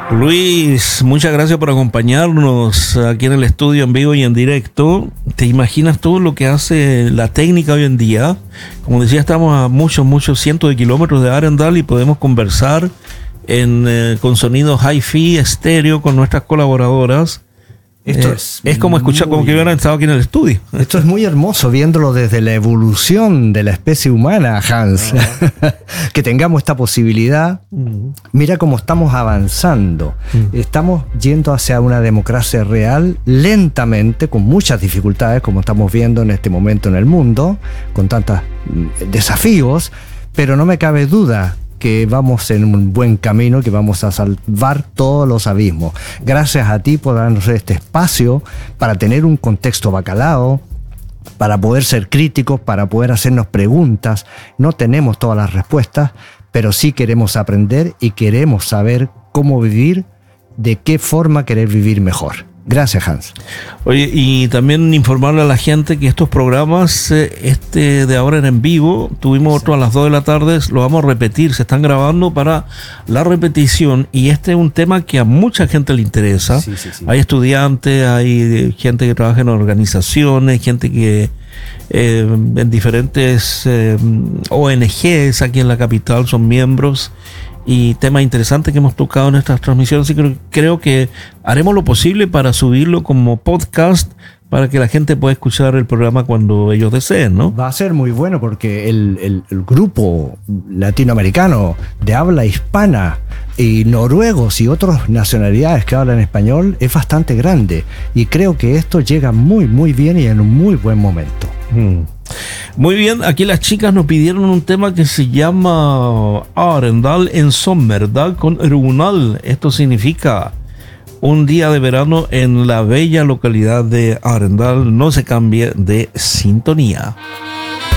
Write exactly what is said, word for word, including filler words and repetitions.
Luis, muchas gracias por acompañarnos aquí en el estudio en vivo y en directo. ¿Te imaginas tú lo que hace la técnica hoy en día? Como decía, estamos a muchos, muchos cientos de kilómetros de Arendal y podemos conversar en, eh, con sonidos hi-fi, estéreo, con nuestras colaboradoras. Esto eh, es, es como escuchar, como que hubieran estado aquí en el estudio. Esto es muy hermoso, viéndolo desde la evolución de la especie humana, Hans. Ah. Que tengamos esta posibilidad. Uh-huh. Mira cómo estamos avanzando. Uh-huh. Estamos yendo hacia una democracia real lentamente, con muchas dificultades, como estamos viendo en este momento en el mundo, con tantos desafíos, pero no me cabe duda que vamos en un buen camino, que vamos a salvar todos los abismos. Gracias a ti por darnos este espacio para tener un contexto bacalao, para poder ser críticos, para poder hacernos preguntas. No tenemos todas las respuestas, pero sí queremos aprender y queremos saber cómo vivir, de qué forma querer vivir mejor. Gracias, Hans. Oye, y también informarle a la gente que estos programas, este de ahora en vivo, tuvimos sí. otro a las dos de la tarde, lo vamos a repetir, se están grabando para la repetición, y este es un tema que a mucha gente le interesa. Sí, sí, sí. Hay estudiantes, hay gente que trabaja en organizaciones, gente que eh, en diferentes eh, O N Ges aquí en la capital son miembros. Y temas interesantes que hemos tocado en estas transmisiones. Así que creo que haremos lo posible para subirlo como podcast para que la gente pueda escuchar el programa cuando ellos deseen, ¿no? Va a ser muy bueno porque el, el, el grupo latinoamericano de habla hispana y noruegos y otras nacionalidades que hablan español es bastante grande. Y creo que esto llega muy, muy bien y en un muy buen momento. Hmm. Muy bien, aquí las chicas nos pidieron un tema que se llama Arendal en Sommerdal con Runal. Esto significa un día de verano en la bella localidad de Arendal. No se cambie de sintonía.